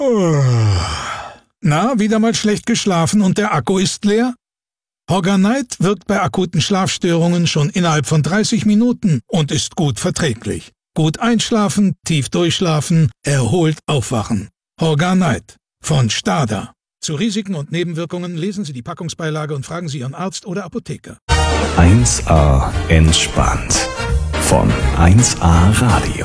Na, wieder mal schlecht geschlafen und der Akku ist leer? Hogger-Night wirkt bei akuten Schlafstörungen schon innerhalb von 30 Minuten und ist gut verträglich. Gut einschlafen, tief durchschlafen, erholt aufwachen. Hogger-Night von Stada. Zu Risiken und Nebenwirkungen lesen Sie die Packungsbeilage und fragen Sie Ihren Arzt oder Apotheker. 1A entspannt von 1A Radio.